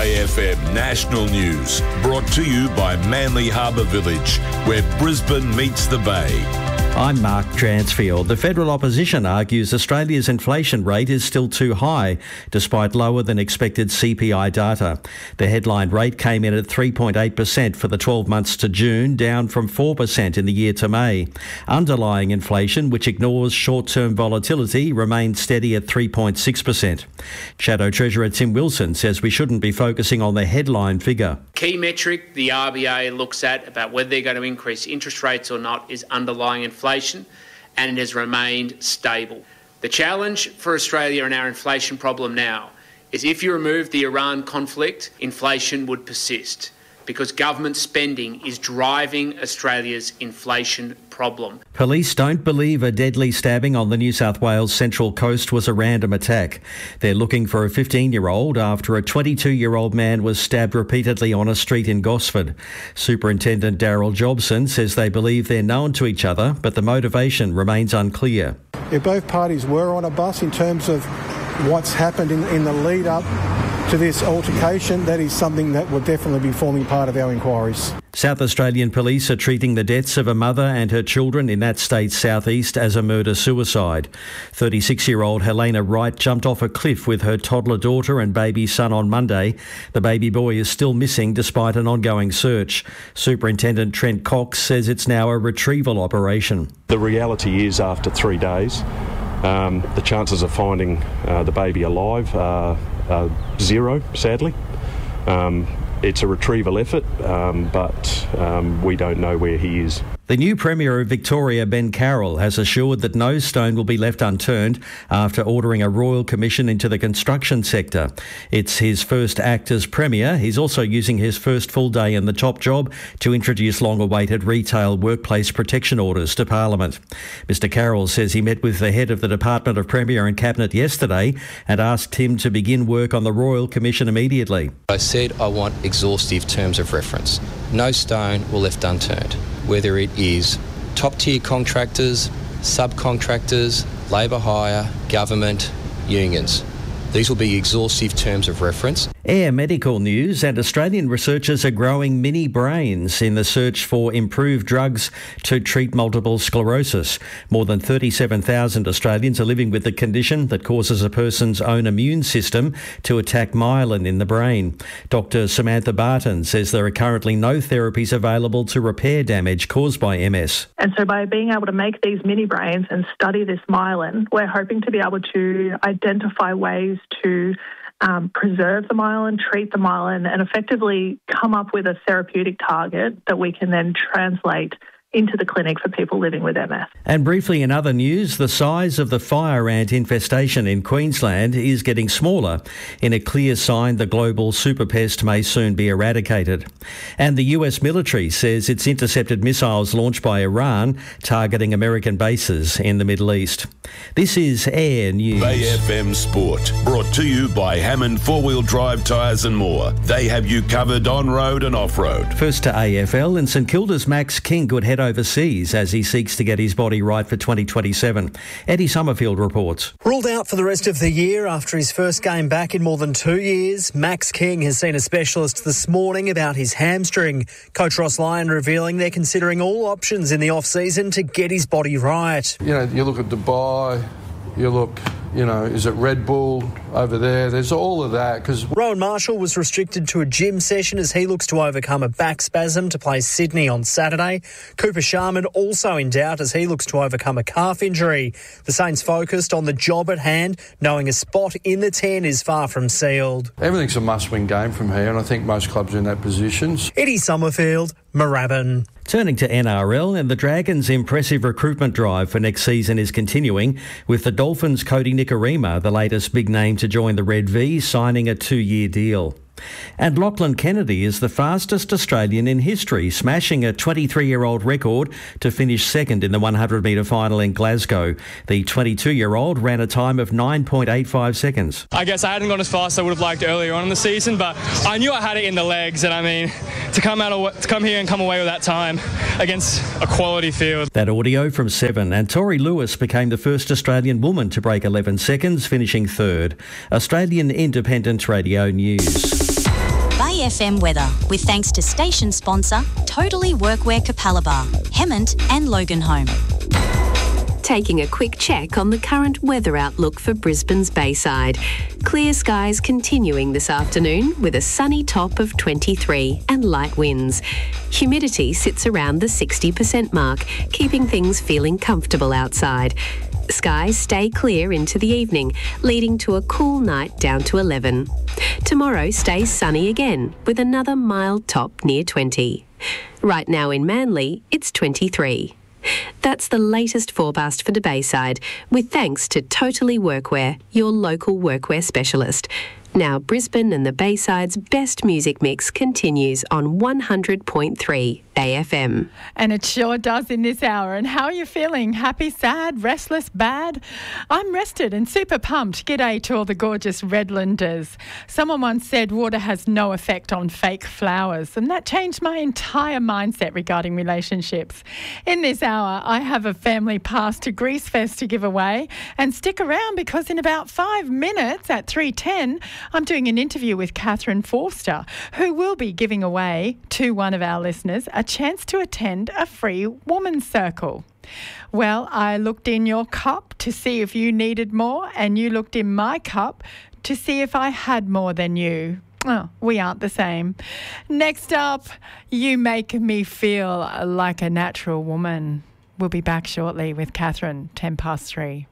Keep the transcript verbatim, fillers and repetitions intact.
Bay F M National News, brought to you by Manly Harbour Village, where Brisbane meets the Bay. I'm Mark Dransfield. The federal opposition argues Australia's inflation rate is still too high, despite lower than expected C P I data. The headline rate came in at three point eight percent for the twelve months to June, down from four percent in the year to May. Underlying inflation, which ignores short-term volatility, remained steady at three point six percent. Shadow Treasurer Tim Wilson says we shouldn't be focusing on the headline figure. Key metric the R B A looks at about whether they're going to increase interest rates or not is underlying inflation. Inflation, and it has remained stable. The challenge for Australia and our inflation problem now is if you remove the Iran conflict, inflation would persist because government spending is driving Australia's inflation problem. Police don't believe a deadly stabbing on the New South Wales Central Coast was a random attack. They're looking for a fifteen-year-old after a twenty-two-year-old man was stabbed repeatedly on a street in Gosford. Superintendent Daryl Jobson says they believe they're known to each other, but the motivation remains unclear. If both parties were on a bus, in terms of what's happened in, in the lead-up to this altercation, that is something that will definitely be forming part of our inquiries. South Australian police are treating the deaths of a mother and her children in that state's southeast as a murder-suicide. thirty-six-year-old Helena Wright jumped off a cliff with her toddler daughter and baby son on Monday. The baby boy is still missing despite an ongoing search. Superintendent Trent Cox says it's now a retrieval operation. The reality is, after three days, um, the chances of finding uh, the baby alive are uh, zero, sadly. Um, It's a retrieval effort, um, but um, we don't know where he is. The new Premier of Victoria, Ben Carroll, has assured that no stone will be left unturned after ordering a royal commission into the construction sector. It's his first act as Premier. He's also using his first full day in the top job to introduce long-awaited retail workplace protection orders to Parliament. Mister Carroll says he met with the head of the Department of Premier and Cabinet yesterday and asked him to begin work on the royal commission immediately. I said I want exhaustive terms of reference. No stone will left unturned. Whether it is top-tier contractors, subcontractors, labour hire, government, unions. These will be exhaustive terms of reference. Air medical news, and Australian researchers are growing mini brains in the search for improved drugs to treat multiple sclerosis. More than thirty-seven thousand Australians are living with the condition that causes a person's own immune system to attack myelin in the brain. Doctor Samantha Barton says there are currently no therapies available to repair damage caused by M S. And so by being able to make these mini brains and study this myelin, we're hoping to be able to identify ways to Um, preserve the myelin, treat the myelin, and effectively come up with a therapeutic target that we can then translate into the clinic for people living with M S. And briefly in other news, the size of the fire ant infestation in Queensland is getting smaller, in a clear sign the global superpest may soon be eradicated. And the U S military says it's intercepted missiles launched by Iran targeting American bases in the Middle East. This is Air News. Bay F M Sport, brought to you by Hammond Four-Wheel Drive Tyres and More. They have you covered on-road and off-road. First to A F L, and St Kilda's Max King could head overseas as he seeks to get his body right for twenty twenty-seven. Eddie Summerfield reports. Ruled out for the rest of the year after his first game back in more than two years, Max King has seen a specialist this morning about his hamstring. Coach Ross Lyon revealing they're considering all options in the off-season to get his body right. You know, you look at Dubai, you look, you know, is it Red Bull over there? There's all of that. Because Rowan Marshall was restricted to a gym session as he looks to overcome a back spasm to play Sydney on Saturday. Cooper Sharman also in doubt as he looks to overcome a calf injury. The Saints focused on the job at hand, knowing a spot in the ten is far from sealed. Everything's a must-win game from here, and I think most clubs are in that position. Eddie Summerfield, Moorabbin. Turning to N R L, and the Dragons' impressive recruitment drive for next season is continuing, with the Dolphins' Cody Nikorima, the latest big name to join the Red V, signing a two-year deal. And Lachlan Kennedy is the fastest Australian in history, smashing a twenty-three-year-old record to finish second in the hundred metre final in Glasgow. The twenty-two-year-old ran a time of nine point eight five seconds. I guess I hadn't gone as fast as I would have liked earlier on in the season, but I knew I had it in the legs, and I mean, to come out of, to come here and come away with that time against a quality field. That audio from Seven, and Tori Lewis became the first Australian woman to break eleven seconds, finishing third. Australian Independent Radio News. Bay F M weather with thanks to station sponsor Totally Workwear Capalaba, Hemmant and Loganholme. Taking a quick check on the current weather outlook for Brisbane's Bayside. Clear skies continuing this afternoon with a sunny top of twenty-three and light winds. Humidity sits around the sixty percent mark, keeping things feeling comfortable outside. Skies stay clear into the evening, leading to a cool night down to eleven. Tomorrow stays sunny again with another mild top near twenty. Right now in Manly, it's twenty-three. That's the latest forecast for the Bayside, with thanks to Totally Workwear, your local workwear specialist. Now Brisbane and the Bayside's best music mix continues on one hundred point three A F M. And it sure does in this hour. And how are you feeling? Happy, sad, restless, bad? I'm rested and super pumped. G'day to all the gorgeous Redlanders. Someone once said water has no effect on fake flowers, and that changed my entire mindset regarding relationships. In this hour, I have a family pass to Grease Fest to give away, and stick around because in about five minutes at three ten, I'm doing an interview with Catherine Forster, who will be giving away to one of our listeners a chance to attend a free woman's circle. Well, I looked in your cup to see if you needed more, and you looked in my cup to see if I had more than you. Oh, we aren't the same. Next up, you make me feel like a natural woman. We'll be back shortly with Catherine, ten past three.